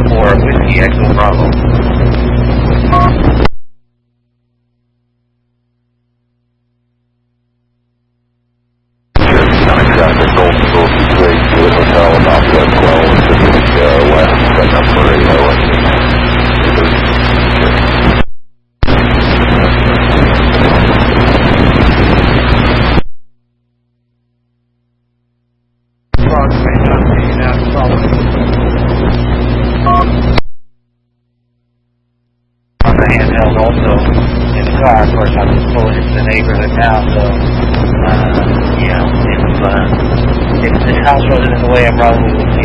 for Whiskey Echo Bravo. Traffic, Golden Ghost, Great, Hotel, Northwest Well, Pacific West, setting up for radio. On the handheld also in the car. Of course, I was pulling into the neighborhood now, so if the house wasn't in the way, I probably would see